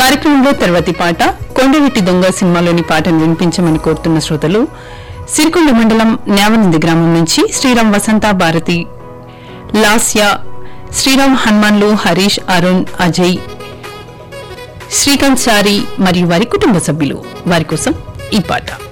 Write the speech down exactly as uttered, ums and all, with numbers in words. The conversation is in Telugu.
కార్యక్రమంలో తర్వాతి పాట కొండవీటి దొంగ సినిమాలోని పాటను వినిపించమని కోరుతున్న శ్రోతలు సిరికొండ మండలం నేవనంది గ్రామం నుంచి శ్రీరామ్ వసంత భారతి లాస్య శ్రీరామ్ హనుమాన్లు హరీష్ అరుణ్ అజయ్ శ్రీకాంత్ చారి మరియు వారి కుటుంబ సభ్యులు. వారి కోసం ఈ పాట.